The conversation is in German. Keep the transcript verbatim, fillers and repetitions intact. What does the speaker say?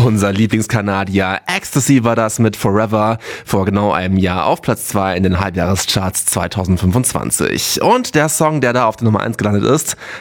Unser Lieblingskanadier Ecstasy war das mit Forever vor genau einem Jahr auf Platz zwei in den Halbjahrescharts zwanzig fünfundzwanzig. Und der Song, der da auf der Nummer eins gelandet ist,